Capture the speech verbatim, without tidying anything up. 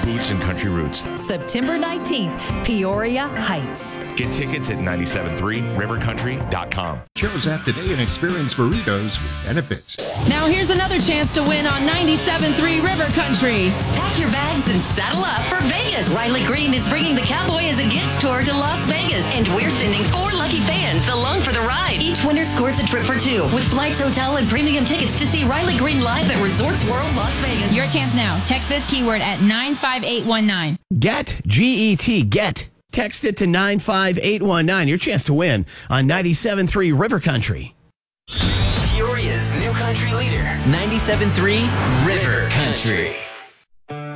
Boots and Country Roots. September nineteenth, Peoria Heights. Get tickets at nine seven three river country dot com. Shows app today and experience burritos with benefits. Now here's another chance to win on ninety-seven point three River Country. Pack your bags and saddle up for Vegas. Riley Green is bringing the Cowboy as a Gets tour to Las Vegas, and we're sending four lucky fans along for the ride. Each winner scores a trip for two with flights, hotel, and premium tickets to see Riley Green live at Resorts World Las Vegas. Your chance now. Text this keyword at nine five eight one nine. Get, G E T, get. Text it to nine five eight one nine. Your chance to win on ninety-seven point three River Country. Peoria's new country leader, ninety-seven point three River Country.